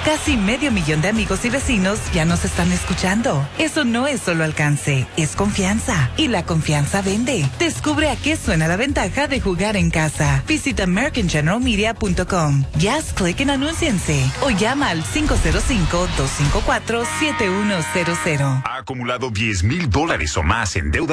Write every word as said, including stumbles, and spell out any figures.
Casi medio millón de amigos y vecinos ya nos están escuchando. Eso no es solo alcance, es confianza. Y la confianza vende. Descubre a qué suena la ventaja de jugar en casa. Visita american general media punto com. Ya haz clic en anúnciense o llama al cinco cero cinco, dos cinco cuatro, siete uno cero cero. Ha acumulado diez mil dólares o más en deuda